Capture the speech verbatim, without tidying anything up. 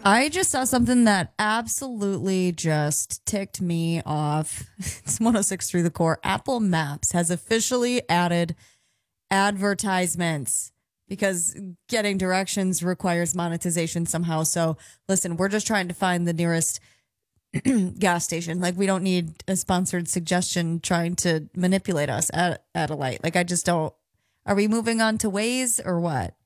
I just saw something that absolutely just ticked me off. It's one oh six through the core. Apple Maps has officially added advertisements because getting directions requires monetization somehow. So listen, we're just trying to find the nearest gas station. Like, we don't need a sponsored suggestion trying to manipulate us at, at a light. Like, I just don't. Are we moving on to Waze or what?